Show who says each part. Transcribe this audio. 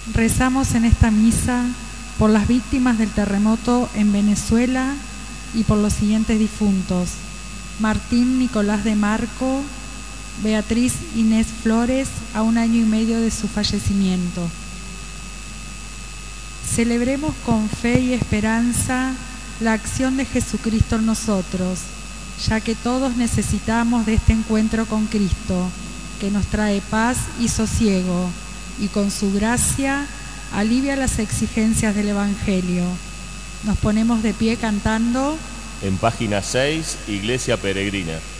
Speaker 1: Rezamos en esta misa por las víctimas del terremoto en Venezuela y por los siguientes difuntos: Martín Nicolás de Marco, Beatriz Inés Flores, a 1 año y medio de su fallecimiento. Celebremos con fe y esperanza la acción de Jesucristo en nosotros, ya que todos necesitamos de este encuentro con Cristo, que nos trae paz y sosiego, y con su gracia alivia las exigencias del Evangelio. Nos ponemos de pie cantando.
Speaker 2: En página 6, Iglesia Peregrina.